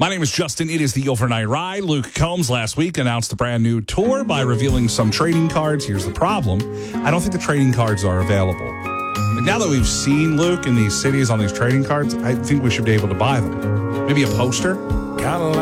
My name is Justin. It is the Overnight Ride. Luke Combs last week announced a brand new tour by revealing some trading cards. Here's the problem. I don't think the trading cards are available. Like, now that we've seen Luke in these cities on these trading cards, I think we should be able to buy them. Maybe a poster?